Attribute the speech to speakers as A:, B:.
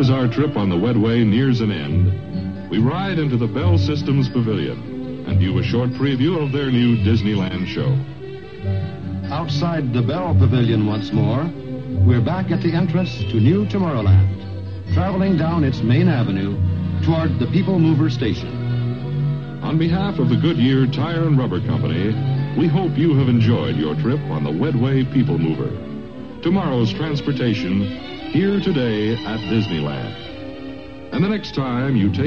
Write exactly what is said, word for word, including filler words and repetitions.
A: as our trip on the Wedway nears an end, we ride into the Bell Systems Pavilion and view a short preview of their new Disneyland show.
B: Outside the Bell Pavilion once more, we're back at the entrance to New Tomorrowland, traveling down its main avenue toward the People Mover station.
A: On behalf of the Goodyear Tire and Rubber Company, we hope you have enjoyed your trip on the Wedway People Mover. Tomorrow's transportation, here today at Disneyland. And the next time you take